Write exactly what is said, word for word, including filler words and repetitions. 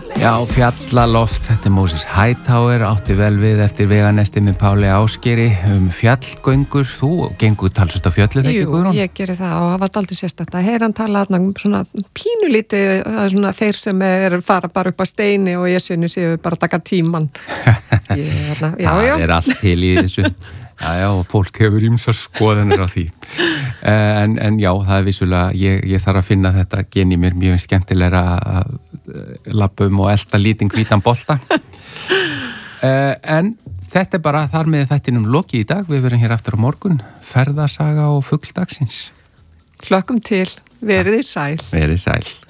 Já, fjallaloft, þetta er Moses Hightower, átti vel við eftir veganesti með Páli Ásgeiri um fjallgöngur. Þú gengur talsast á fjöllið, ekki Guðrún? Jú, ég geri það og það var dálítið sérstakt að heyra hann tala um svona pínulítið, svona þeir sem er fara bara upp á steini og ég sinni séu bara taka tíman. Ég, þarna, já, já. Það er allt til í þessu. Já, já, og fólk hefur ýmsar skoðanir á því. En, en já, það er vissulega, ég, ég þarf að finna þetta gen í mér mjög skemmtilegra að labba um og elta lítinn hvítan bolta. En þetta er bara þar með þættinum lokið í dag. Við verum hér aftur á morgun, ferðasaga og fugldagsins. Hlökkum til, verið sæl. Verið sæl.